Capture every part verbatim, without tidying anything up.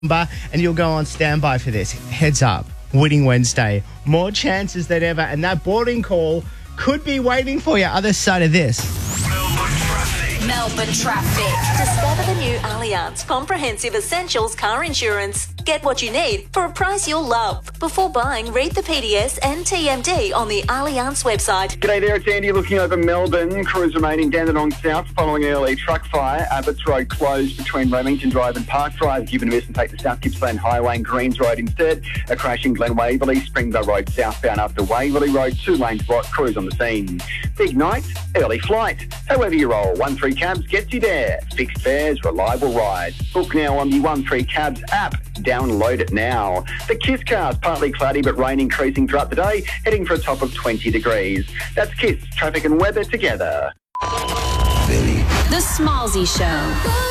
and you'll go on standby for this. Heads up, Winning Wednesday. More chances than ever, and that boarding call could be waiting for you other side of this. Melbourne traffic. Melbourne traffic. Discover the new Allianz Comprehensive Essentials car insurance. Get what you need for a price you'll love. Before buying, read the P D S and T M D on the Allianz website. G'day there, it's Andy looking over Melbourne. Crews remaining Dandenong South following an early truck fire. Abbots Road closed between Remington Drive and Park Drive. Given a miss and take the South Gippsland Highway and Greens Road instead. A crash in Glen Waverley, Springvale Road southbound after Waverley Road. Two lanes blocked, crews on the scene. Big night, early flight. However you roll, one three Cabs gets you there. Fixed fares, reliable rides. Book now on the one three Cabs app. Download it now. The Kiss Cars, partly cloudy but rain increasing throughout the day, heading for a top of twenty degrees. That's Kiss, traffic and weather together. Billy. The Smallsy Show.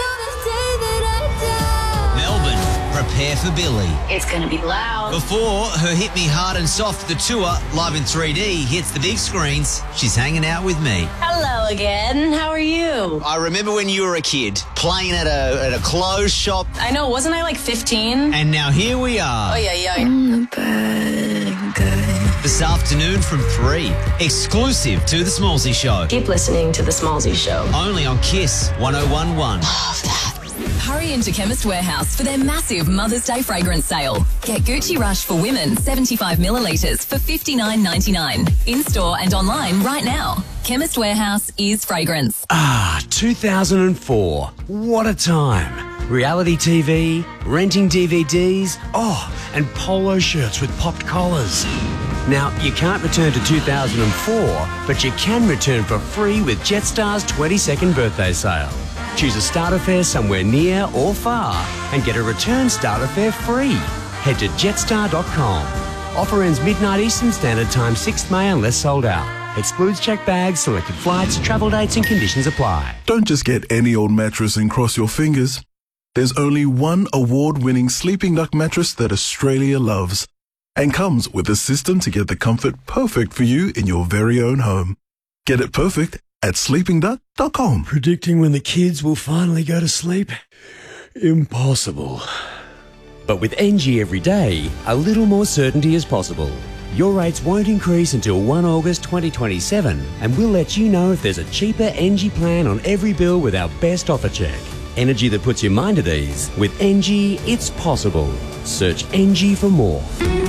Melbourne, prepare for Billy. It's going to be loud. Before her Hit Me Hard and Soft, the tour, live in three D, hits the big screens, she's hanging out with me. Hello again. How are you? I remember when you were a kid, playing at a at a clothes shop. I know, wasn't I like fifteen? And now here we are. Oh, yeah, yeah. This afternoon from three, exclusive to The Smallsy Show. Keep listening to The Smallsy Show. Only on Kiss one oh one one. Love that. Hurry into Chemist Warehouse for their massive Mother's Day fragrance sale. Get Gucci Rush for women seventy-five millilitres for fifty-nine ninety-nine. In-store and online right now. Chemist Warehouse is fragrance. Ah, two thousand four. What a time. Reality T V, renting D V Ds, oh, and polo shirts with popped collars. Now, you can't return to two thousand four, but you can return for free with Jetstar's twenty-second birthday sale. Choose a starter fare somewhere near or far and get a return starter fare free. Head to jetstar dot com. Offer ends midnight Eastern Standard Time, sixth of May unless sold out. Excludes checked bags, selected flights, travel dates and conditions apply. Don't just get any old mattress and cross your fingers. There's only one award-winning Sleeping Duck mattress that Australia loves and comes with a system to get the comfort perfect for you in your very own home. Get it perfect at sleeping duck dot com. Predicting when the kids will finally go to sleep? Impossible. But with N G every day, a little more certainty is possible. Your rates won't increase until the first of August twenty twenty-seven, and we'll let you know if there's a cheaper N G plan on every bill with our best offer check. Energy that puts your mind at ease. With N G, it's possible. Search N G for more.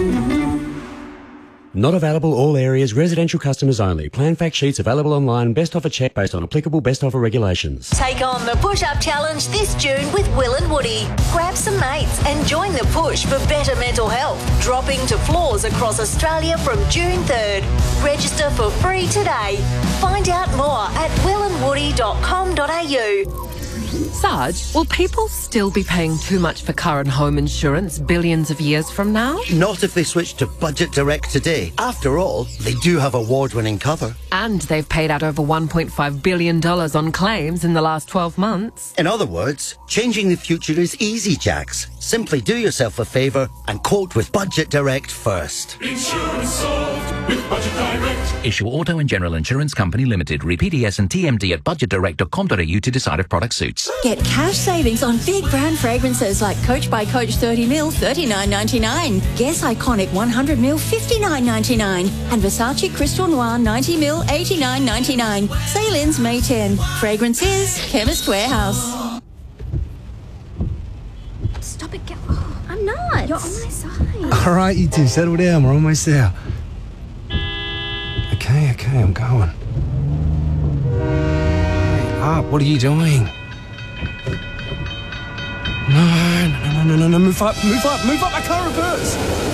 Not available all areas, residential customers only. Plan fact sheets available online. Best offer check based on applicable best offer regulations. Take on the push-up challenge this June with Will and Woody. Grab some mates and join the push for better mental health. Dropping to floors across Australia from June third. Register for free today. Find out more at will and woody dot com dot a u. Sarge, will people still be paying too much for car and home insurance billions of years from now? Not if they switch to Budget Direct today. After all, they do have award-winning cover. And they've paid out over one point five billion dollars on claims in the last twelve months. In other words, changing the future is easy, Jax. Simply do yourself a favour and quote with Budget Direct first. Insurance solved with Budget Direct. Issue Auto and General Insurance Company Limited. Read P D S and T M D at budget direct dot com dot a u to decide if product suits. Get cash savings on big brand fragrances like Coach by Coach thirty mil, thirty-nine ninety-nine. Guess Iconic one hundred mil, fifty-nine ninety-nine. And Versace Crystal Noir ninety mil, eighty-nine ninety-nine. Sale ends May tenth. Fragrances, Chemist Warehouse. Stop it, get. Oh, I'm not. You're on my side. All right, you two, settle down. We're almost there. Okay, okay, I'm going. Hurry up, what are you doing? No, no, no, no, no, no, move up, move up, move up, I can't reverse!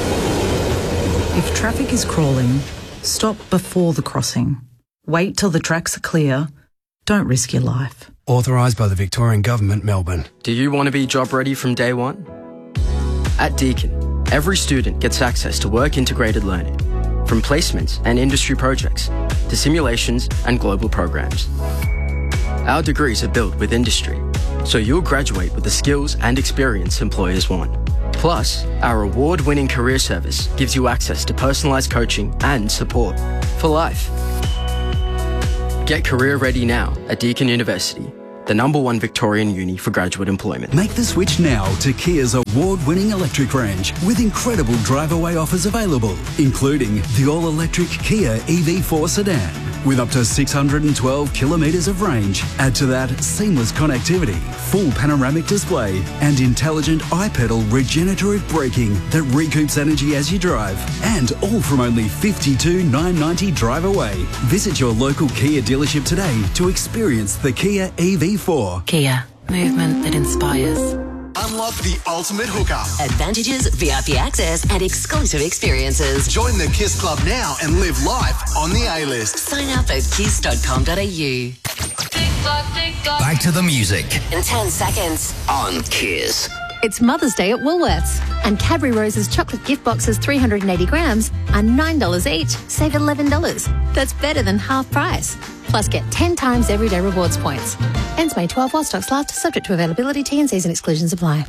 If traffic is crawling, stop before the crossing. Wait till the tracks are clear. Don't risk your life. Authorised by the Victorian Government, Melbourne. Do you want to be job ready from day one? At Deakin, every student gets access to work integrated learning, from placements and industry projects to simulations and global programs. Our degrees are built with industry, so you'll graduate with the skills and experience employers want. Plus, our award-winning career service gives you access to personalised coaching and support for life. Get career ready now at Deakin University. the number one Victorian uni for graduate employment. Make the switch now to Kia's award-winning electric range with incredible drive-away offers available, including the all-electric Kia E V four sedan with up to six hundred twelve kilometres of range. Add to that seamless connectivity, full panoramic display and intelligent iPedal regenerative braking that recoups energy as you drive. And all from only fifty-two thousand nine hundred ninety drive away. Visit your local Kia dealership today to experience the Kia E V four. Kia, movement that inspires. Unlock the ultimate hookup. Advantages, V I P access, and exclusive experiences. Join the KISS Club now and live life on the A-list. Sign up at kiss dot com dot a u. Back to the music. In ten seconds. On KISS. It's Mother's Day at Woolworths, and Cadbury Rose's chocolate gift boxes, three hundred eighty grams, are nine dollars each. Save eleven dollars. That's better than half price. Plus, get ten times everyday rewards points. Ends May twelfth while stocks last, subject to availability, T and Cs and exclusions apply.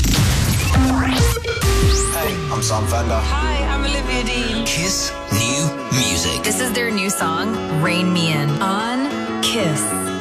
Hey, I'm Sam Fender. Hi, I'm Olivia Dean. KISS New Music. This is their new song, Rain Me In, on KISS.